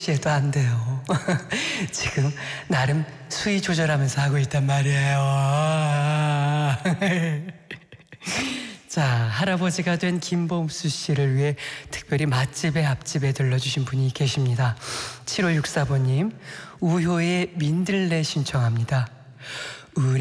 해도 안 돼요. 지금 나름 수위 조절하면서 하고 있단 말이에요. 자, 할아버지가 된 김범수 씨를 위해 특별히 맛집의 앞집에 들러주신 분이 계십니다. 7564번님, 우효의 민들레 신청합니다. 우리